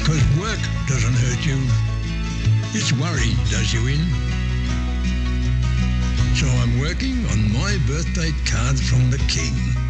'cause work doesn't hurt you. It's worry does you in. So I'm working on my birthday card from the King.